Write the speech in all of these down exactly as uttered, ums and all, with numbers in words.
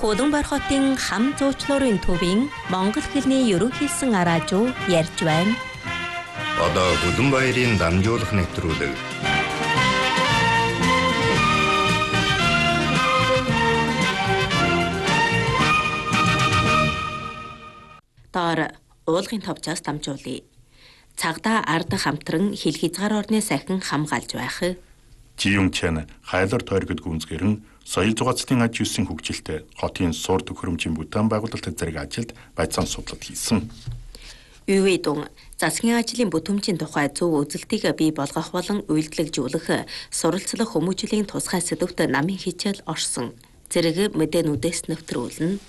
Улаанбаатар хотын хам зуучлуурын төвийн монгол хэлний ерөнхийсэн араажуу ярьж байна. Одоо Улаанбаатарын дамжуулах нэвтрүүлэг. Доор уулгын товчоос дамжуулъя. Цагдаа ард хамтран хил хязгаар орны сахин хамгаалж байх. Жиюнчэн хайлар тойрогд гүнзгэрэн соёл зугаацлын аж юусын хөгжилтэй хотын суур төхөөрөмжийн бүтээн байгуулалт зэрэг ажилд байцаан судлал хийсэн. Үеидун засгийн ажлын бүтэмжийн тухай зөв үзэлтийг бий болгох болон үйлдэлжүүлэх суралцлах хүмүүжлийн тусгай сэдвт намын хичээл орсон. Зэрэг мэдээнүүдээс нэвтрүүлнэ.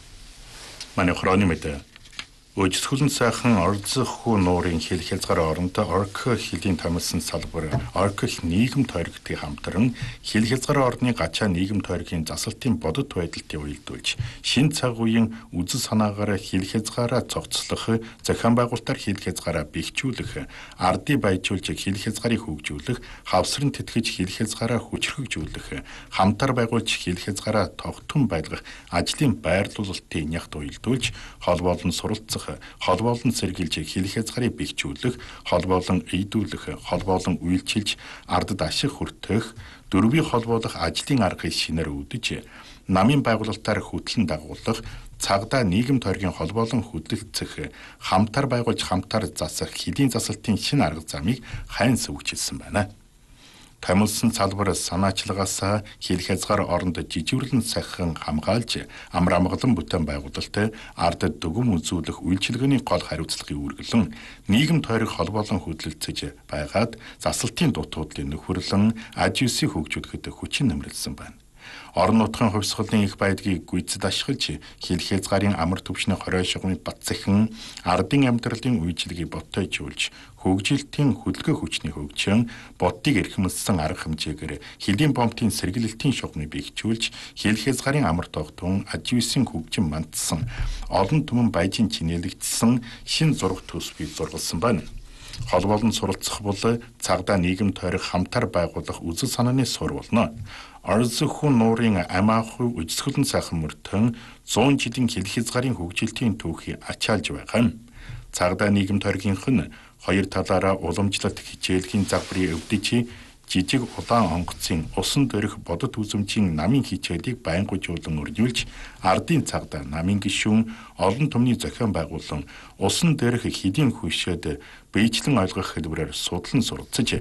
Манай хроны мэдээ Өжсгөлн сайхан орзохгүй нуурын хил хязгаар оронд орк хилийн тамилсан салбар орк нийгэм тойрогтын хамтран хил хязгаар орны гачаа нийгэм тойргийн засалтын бодит байдалтыг уялдуулж шин цаг үеийн үзэл санаагаар хил хязгаараа цогцлох зохион байгуулалтаар хил хязгаараа бэхжүүлэх ардыг баяжуулж хил хязгаарыг хөгжүүлэх хавсран тэтгэж хил хязгаараа хүчрхэгжүүлэх хамтар байгуулж хил хязгаараа тогтхон байлгах ажлын байрлуулалтыг нягт уялдуулж хол болон суралцах хол болон сэргийлж хил хязгаарыг бэхжүүлэх, хол болон эйдүүлэх, хол болон үйлчилж ардд ашиг хүртэх, дөрвийн холбоолох ажлын аргыг шинээр үүдэж, намын байгуулалтаар хөтлөн дагуулах, цагдаа нийгэм тойргийн хол болон хөдөлцөх, хамтар байгуулж хамтар засах хэдийн засалтын шинэ арга замыг хайн сөвчилсэн байна. Тамилсан салбар санаачлагаас хил хязгаар оронд жижигвэрлэн сахин хамгаалж амар амгалан бүтээн байгуулалт ардд дүгм үзүүлэх үйлчилгээний гол хариуцлагыг үргэлэн нийгэм тойрог хол болон хөдөлцөж байгаад засалтын дутуудлын нөхөрлөн аж юусыг хөгжүүлэхэд хүчин нэмрэлсэн байна. Орон нутгийн хувьсгалын их байдгийг гүйцэд ашиглаж хил хязгаарын амар төвчний хорой шугамыг бат захин ардын амьдралын үйлчилгээг ботойжуулж хөгжилтийн хөдөлгөөн хүчний хөгжин боддыг эрхэмлсэн арга хэмжээгээр хилийн бомтын сэргийлэлтийн шугамыг бэхжүүлж хил хязгаарын амар тогтун аж юусын хөгжин мандсан олон түмэн баяжин чинээлэгдсэн шин зураг төсвийг зургалсан байна. Хол болон суралцах бол цагдаа нийгэм тойрог хамтар байгуулах үзэл санааны сур болно. Орзохгүй нуурын амаахуй өжсгөлн сайхан мөртөн зуун жилийн хил хязгаарын хөгжилтийн түүхийг ачаалж байгаа юм. Цагдаа нийгэм тойргийнх нь хоёр талаараа уламжлалт хичээлгийн загварыг өвдөж жижиг удаан онгоцын усан дөрөх бодит үзэмжийн намын хичээлийг байнгуужуулан өрнүүлж ардын цагдаа намын гишүүн олон түмний зохион байгуулан усан дөрөх хэдийн хүшээд бийжлэн ойлгох хэлбэрээр судлан суралцж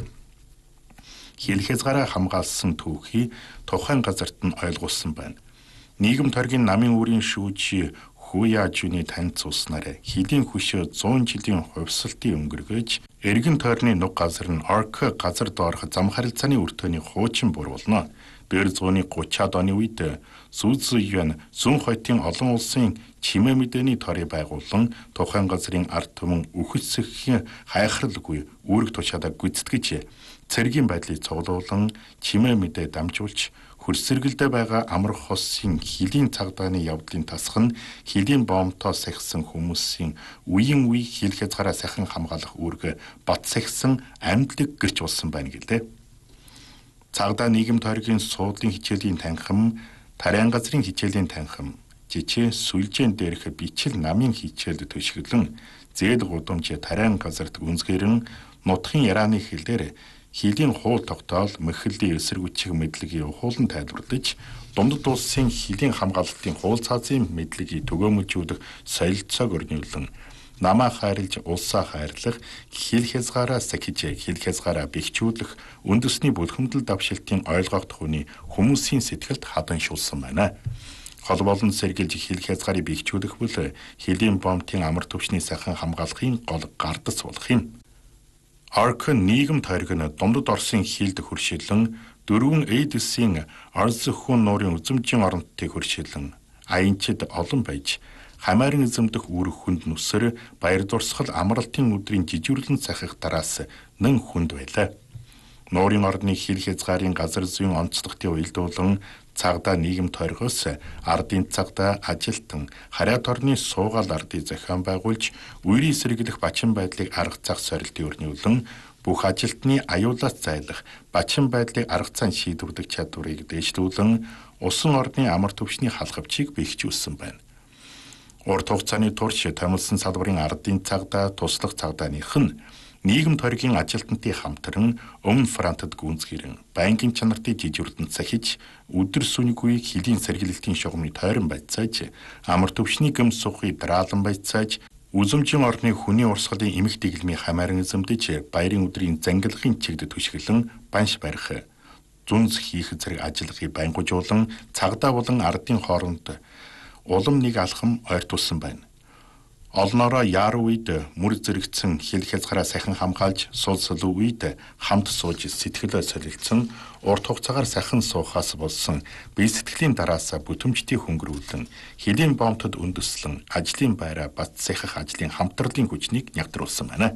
хил хязгаараа хамгаалсан түүхий тухайн газарт нь ойлгуулсан байна. Нийгэм тойргийн намын үрийн шүүж Хууяажуны таньцуулснаар хэдийн хөшөө зуун жилийн хувьсалтын өнгөргөж эргэн тойрны нуг газар нь орк газар доорх зам харилцааны өртөөний хуучин буруулна. Бэр зууны гутраад оны үед Сүзюн зүүн хотын олон улсын чимээ мэдээний торыг байгуулан тухайн газрын ард түмэн үхэлсэх хайхралгүй үүрэг тушаадаа гүйцэтгэж цэргийн байдлыг цуглуулан чимээ мэдээ дамжуулж хөрсөргөлдөө байгаа амар хосын хилийн цагдааны явдлын тасх нь хилийн бомтоо сахисан хүмүүсийн үеийн үе хил хязгаараа сахин хамгаалах үүрэг бат сахисан амьдлаг гэрч болсон байна гэлээ. Цагдаа нийгэм тойргийн суудлын хичээлийн танхим, тариан газрын хичээлийн танхим, жижиг сүлжээн дээрх бичил намын хичээлд төшөглөн зээл гудамж тариан газарт гүнзгэрэн нутгийн ярааны хэлээр хилийн хуул тогтоол мэхэллийн эсэргүүцэх мэдлэгийг ухуулан тайлбарлаж дундад улсын хилийн хамгаалалтын хуул цаазын мэдлэгийг төгөөмжүүлэх солилцоог өрнүүлэн намаа хайрлж улсаа хайрлах хил хязгаараа сахиж хил хязгаараа бэхжүүлэх үндэсний бүлхэмдэл давшилтын ойлгох түүний хүмүүсийн сэтгэлд хадан шулсан байна. Хол болон сэргийлж хил хязгаарыг бэхжүүлэх бол хилийн бомтын амар төвчний сайхан хамгаалахын гол гардас болох юм. Орк нийгэм тойрог нь дундад Оросын хилд хөршилэн дөрвөн эйдэсийн орзохгүй нуурын үзэмжийн оронтыг хөршилэн аянчид олон байж хамаарин эзэмдэх үүрэг хүнд нүсэр баяр дурсгал амралтын өдрийн жижигвэрлэн сахих дараас нэн хүнд байлаа. Нуурын орны хил хязгаарын газар зүйн онцлогтыг уялдуулан цагдаа нийгэм тойргоос ардын цагдаа ажилтан харьяат орны суугаал ардыг зохион байгуулж үерийн сэргийлэх бачин байдлыг арга зах сорилтын өрнүүлэн бүх ажилтны аюулаас зайлах бачин байдлыг арга зан шийдвэрлэх чадварыг дэвшлүүлэн усан орны амар төвшний халхавчийг бэхжүүлсэн байна. Урт хугацааны турш томилсон салбарын ардын цагдаа, туслах цагдааных нь нийгэм тойргийн ажилтнуудын хамтран өмнө фронтод гүнзгэрэн байнгын чанартай жижигүрдэнд сахиж өдөр сүнгүй хөлийн сэргийлэлтийн шугамны тойрон байцааж амар төвшний гөм сухыг дараалан байцааж үзэмжийн орны хүний урсгалын эмх дэглэмийн хамааран эзэмдэж баярын өдрийн зангилгын чигд түшгэлэн банш барих зүнз хийх зэрэг ажиллахыг байнгужуулан цагдаа болон ардын хооронд улам нэг алхам ойртуулсан байна. Олноороо яаруу үед мөр зэрэгцэн хил хязгаараа сайхан хамгаалж сул сулуу үед хамт сууж сэтгэлээ солилцсон урт хугацаагаар сайхан суухаас болсон бие сэтгэлийн дараас бүтэмжтэй хөнгөрүүлэн хэлийн бомтод өндөслөн ажлын байраа бат сайхах ажлын хамтралын хүчнийг нягтруулсан байна.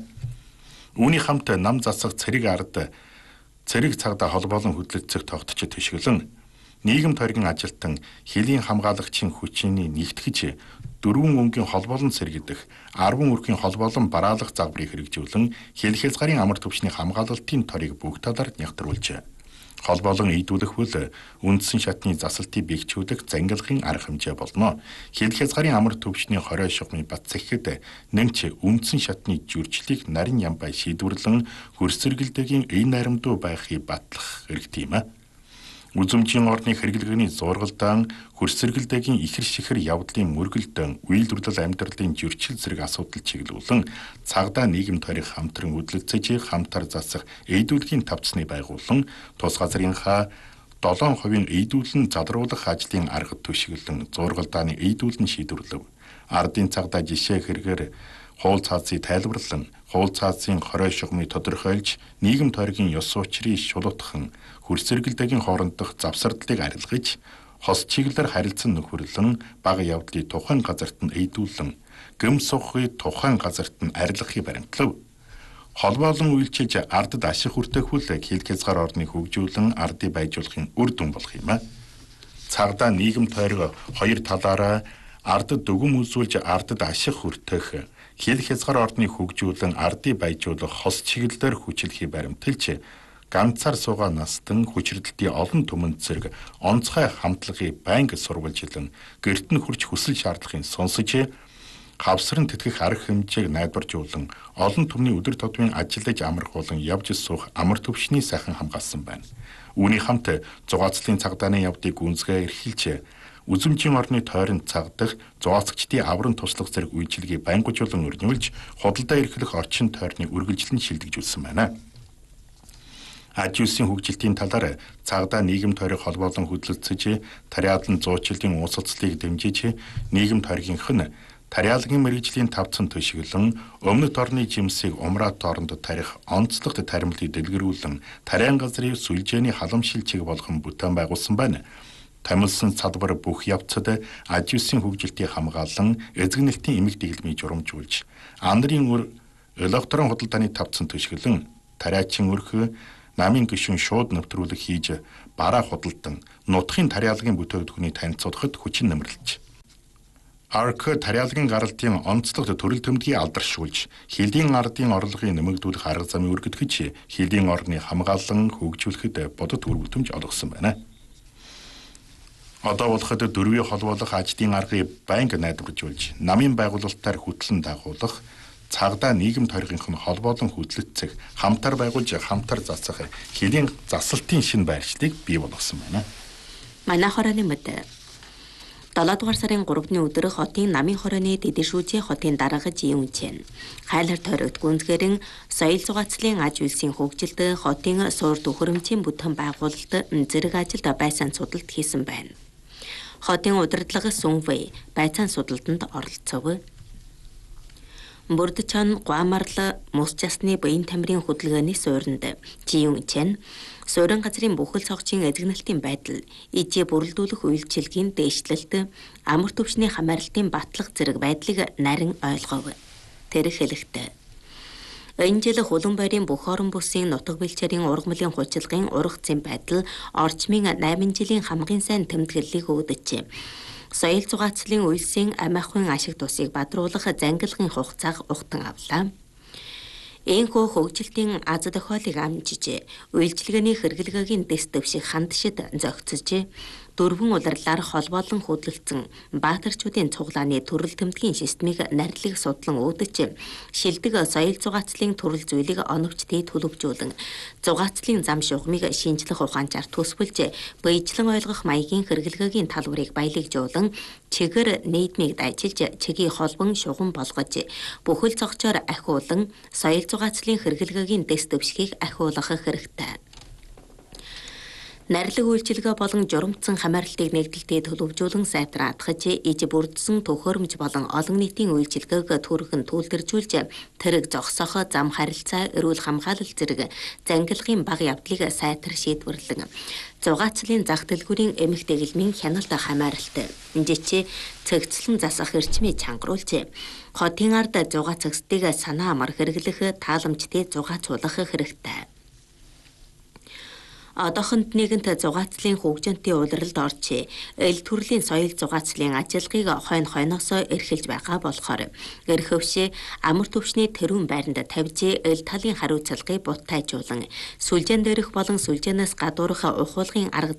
Үүний хамт нам засах цэрэг ард цэрэг цагдаа холбоолон хөдлөлцөх тогтч төшгөлөн нийгэм тойргийн ажилтан хэлийн хамгаалагчийн хүчний нэгтгэж дөрвөн өнгийн холбоолон сэргидэх арван өрхийн холбоолон бараалах загварыг хэрэгжүүлэн хил хязгаарын амар төвчний хамгаалалтын торыг бүх талаар нягтруулжээ. Холбоолон ийдүүлэх бүл үндсэн шатны засалтыг бэхжүүлэх зангилгын арга хэмжээ болно. Хил хязгаарын амар төвчний хорой шугамыг бат сэхэд нэмч үндсэн шатны жүрчлийг нарийн ямбай шийдвэрлэн хөрсөргөлдөгийн эй наримдуу байхыг батлах хэрэгтэй юм а. Үзэмжийн орны хэрэглэгээний зургалдаан хөрсөргөлдөгийн ихэр шихэр явдлын мөргөлдөн үйлдвэрлэл амьдралын зөрчил зэрэг асуудал чиглүүлэн цагдаа нийгэм тойрог хамтран хөдлөлцөж хамтар засах эйдүүлгийн тавцны байгуулан тус газрынхаа долоон хувийн эйдүүлэн залруулах ажлын арга түшиглэн зургалдааны эйдүүлэн шийдвэрлэв. Ардын цагдаа жишээ хэрэгээр хуул цаазыг тайлбарлан хуул цаазын хорой шугамыг тодорхойлж нийгэм тойргийн ёс учрыг шулуутхан хөрсөргөлдөгийн хоорондох завсардлыг арилгаж хос чиглэлээр харилцан нөхөрлөн бага явдлыг тухайн газарт нь эйдүүлэн гөм сухыг тухайн газарт нь арилгахыг баримтлав. Холбоолон үйлчилж ардд ашиг хүртэх үл хил хязгаар орныг хөгжүүлэн ардыг байжуулахын үр дүн болох юм а. Цагдаа нийгэм тойрог хоёр талаараа ардд дүгм үзүүлж ардд ашиг хүртэх хил хязгаар орныг хөгжүүлэн ардыг байжуулах хос чиглэлээр хүчлэхийг баримталж ганцаар суугаа настан хүчирдэлтийн олон түмэнд зэрэг онцгой хамтлагыг байнга сурвалжилан гэрт нь хурж хүсэл шаардлагын сонсож хавсран тэтгэх арга хэмжээг найдваржуулан олон түмний өдөр тутмын ажиллаж амархуулан явж суух амар төвшний сайхан хамгаалсан байна. Үүний хамт зугаацлын цагдааны явдыг гүнзгээ эрхэлж үзэмжийн орны тойронд цагдах зугаацчдын авран туслах зэрэг үйлчилгээг байнгужуулан өрнүүлж худалдаа эрхлэх орчин тойрны үргэлжлэн шилжүүлсэн байна. Аж үйлсийн хөгжилтийн талаар цагдаа нийгэм тойрог холбоолон хөдлөлцөж тариалан зуучлалын уус цэцлийг дэмжиж нийгэм тойргийнх нь тариалгын мэргэжлийн тавцан төшиглэн өмнөд орны жимсийг умраат оронд тарих онцлогт таримлыг дэлгэрүүлэн тариан газрын сүлжээний халамшилчиг болгон бүтээн байгуулсан байна. Тамилсан салбар бүх явцад аж үйлсийн хөгжилтийг хамгаалан эзэгнэлтийн эмэг дэглэмийг журамжуулж анарын өр электрон худалдааны тавцан төшиглэн тариачин өрх намын гишүүн шууд нэвтрүүлэг хийж бараа худалдан нутгийн тариалгын бүтээгдэхүүнийг танилцуулахад хүчин нэмэрлэж Арк тариалгын гаралтын онцлогт төрөл төмдгийг алдаршуулж хэлийн ардын орлогыг нэмэгдүүлэх арга замыг өргөдгөж хэлийн орны хамгаалан хөгжүүлэхэд бодит үр бүтэмж олгосон байна. Одоо болоход дөрвийн холбоолох ажлын аргыг байнга найдваржуулж намын байгуулалтаар хөтлөн дагуулах цагдаа нийгэм тойргийнх нь холбоолон хөдлөлцөх хамтар байгуулж хамтар засах хэлийн засалтын шинэ байршлыг бий болгосон байна. Манай хорооны мэд долоо дугаар сарын гуравны өдөр хотын намын хорооны дэдэшүүжээ хотын дараагаж юм чэн. Хайлар тойрогт гүнзгэрэн соёл зугаацлын аж үйлсийн хөгжилд хотын суур төхөөрөмжийн бүтээн байгуулалт зэрэг ажилд байцаан судалт хийсэн байна. Хотын удирдлага сүнвэ байцаан судалтанд оролцов. Бүрдчан гуамарла мус жасны буян тамирын хөдөлгөөний суурьнд жиюн чэн суурин газрын бүхэл цогцын эзэгнэлтийн байдал ижээ бүрэлдүүлэх үйлчилгээний дээшлэлт амар төвчний хамааралтын батлах зэрэг байдлыг нарийн ойлгов. Тэр хэлэхдээ энэ жил хулан байрын бүх орон бүсийн нутаг бэлчээрийн ургамлын хучилгын ургац зэм байдал орчмын найман жилийн хамгийн сайн тэмдэглэлийг өгдөж соёл зугаацлын үйлсийн амиахын ашиг тусыг бадруулах зангилгын хугацааг ухтан авлаа. Энэхүү хөгжилтийн аз тохиолыг амжиж, үйлчилгээний хэрэглгээгийн дэс дэвших хандшид зохицож, дөрвөн улирлаар холбоолон хөдөлгдсөн баатарчуудын цуглааны төрөл төмдгийн системийг нарилыг судлан үүдэж шилдэг соёл зугаацлын төрөл зүйлийг оновчтой төлөвжүүлэн зугаацлын зам шугамыг шинжлэх ухаанчаар төсвөлж баяжлан ойлгох маягийн хэрэглэгийн талбарыг баялагжуулан чигээр нийгмийг дайчилж чигийн холбон шугам болгож бүхэл цогцоор ахиулан соёл зугаацлын хэрэглэгийн дэс дэвшгийг ахиулах хэрэгтэй. Нарилга үйлчилгээ болон журамцсан хамааралтыг нэгдэлтэд төлөвжүүлэн сайтраадгаж иж бүрдсэн төхөөрөмж болон олон нийтийн үйлчилгээг түргэн төлтөржүүлж тэрэг зогсоох зам харилцаа эрүүл хамгаалал зэрэг зангилгын бага явдлыг сайтар шийдвэрлэн зугаацлын зах дэлгүүрийн эмх дэглэмийн хяналт хамааралт жичи цэгцлэн засах эрчмийг чангаруулж хотын ард зугац цэгцдийг санаа амар хэрэглэх тааламжтай зугаацуулах хэрэгтэй. Одоохонд нэгэнт зугаацлын хөгжинтэй улиралд орж эл төрлийн соёл зугаацлын ажиллагааг хойно хойноосоо эрхэлж байгаа болохоор эрх өвшөө амар төвшний тэрүүн байранд тавьж эл талын хариуцлагыг буттайжуулан сүлжээн дээрх болон сүлжээнээс гадуурх ухуулгын арга